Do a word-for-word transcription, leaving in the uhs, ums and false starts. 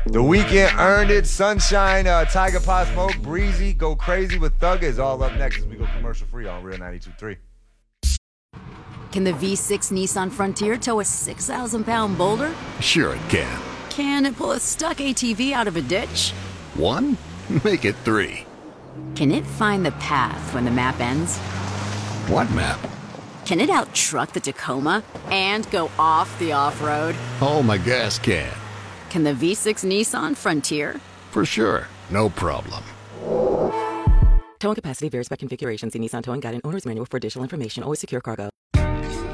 The weekend earned it. Sunshine, uh, Tiger Pot Smoke, Breezy, Go Crazy with Thugger is all up next as we go commercial free on Real ninety-two point three. Can the V six Nissan Frontier tow a six thousand pound boulder? Sure it can. Can it pull a stuck A T V out of a ditch? One? Make it three. Can it find the path when the map ends? What map? Can it out-truck the Tacoma and go off the off-road? Oh, my gas can. Can the V six Nissan Frontier? For sure. No problem. Towing capacity varies by configuration. See Nissan Towing Guide and Owner's Manual for additional information. Always secure cargo.